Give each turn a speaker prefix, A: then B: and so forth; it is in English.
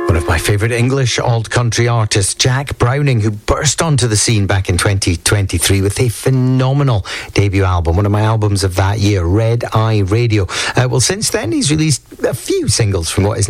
A: One of my favourite English alt-country artists, Jack Browning, who burst onto the scene back in 2023 with a phenomenal debut album, one of my albums of that year, Red Eye Radio. Well, since then, he's released a few singles from what is